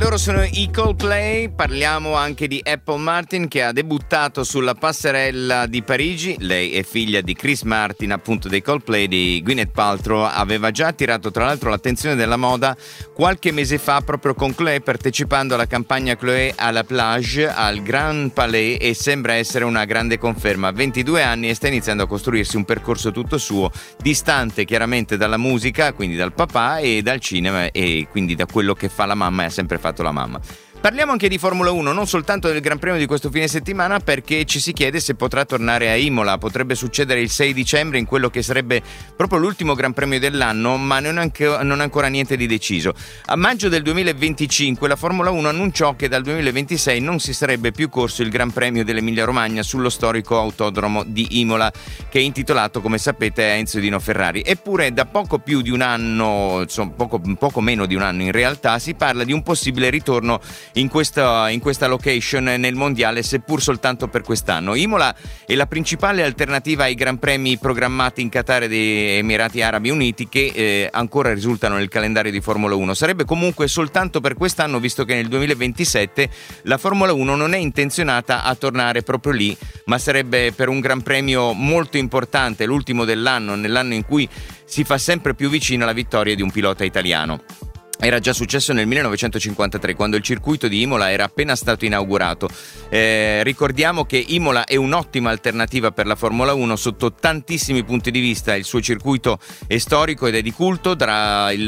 loro sono i Coldplay. Parliamo anche di Apple Martin, che ha debuttato sulla passerella di Parigi. Lei è figlia di Chris Martin, appunto dei Coldplay, di Gwyneth Paltrow. Aveva già attirato tra l'altro l'attenzione della moda qualche mese fa proprio con Chloé, partecipando alla campagna Chloé à la plage al Grand Palais, e sembra essere una grande conferma. 22 anni e sta iniziando a costruirsi un percorso tutto suo, distante chiaramente dalla musica, quindi dal papà, e dal cinema, e quindi da quello che fa la mamma, e ha sempre fatto la mamma. Parliamo anche di Formula 1, non soltanto del Gran Premio di questo fine settimana, perché ci si chiede se potrà tornare a Imola. Potrebbe succedere il 6 dicembre, in quello che sarebbe proprio l'ultimo Gran Premio dell'anno, ma non è ancora niente di deciso. A maggio del 2025 la Formula 1 annunciò che dal 2026 non si sarebbe più corso il Gran Premio dell'Emilia Romagna sullo storico autodromo di Imola, che è intitolato, come sapete, a Enzo Dino Ferrari. Eppure da poco più di un anno, insomma poco meno di un anno in realtà, si parla di un possibile ritorno in questa location nel mondiale, seppur soltanto per quest'anno. Imola è la principale alternativa ai Gran Premi programmati in Qatar e Emirati Arabi Uniti, che ancora risultano nel calendario di Formula 1. Sarebbe comunque soltanto per quest'anno, visto che nel 2027 la Formula 1 non è intenzionata a tornare proprio lì, ma sarebbe per un Gran Premio molto importante, l'ultimo dell'anno, nell'anno in cui si fa sempre più vicino alla vittoria di un pilota italiano. Era già successo nel 1953, quando il circuito di Imola era appena stato inaugurato. Ricordiamo che Imola è un'ottima alternativa per la Formula 1 sotto tantissimi punti di vista. Il suo circuito è storico ed è di culto. Tra il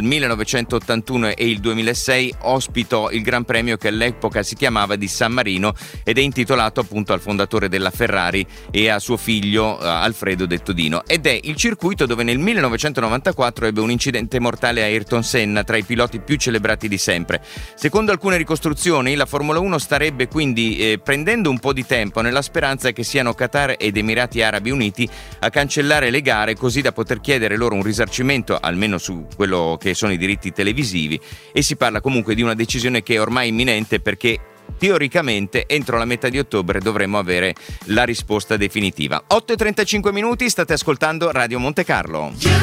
1981 e il 2006 ospitò il Gran Premio, che all'epoca si chiamava di San Marino, ed è intitolato appunto al fondatore della Ferrari e a suo figlio Alfredo detto Dino. Ed è il circuito dove nel 1994 ebbe un incidente mortale a Ayrton Senna, tra i piloti più celebrati di sempre. Secondo alcune ricostruzioni, la Formula 1 starebbe quindi prendendo un po' di tempo, nella speranza che siano Qatar ed Emirati Arabi Uniti a cancellare le gare, così da poter chiedere loro un risarcimento, almeno su quello che sono i diritti televisivi. E si parla comunque di una decisione che è ormai imminente, perché teoricamente entro la metà di ottobre dovremmo avere la risposta definitiva. 8:35 minuti, state ascoltando Radio Monte Carlo.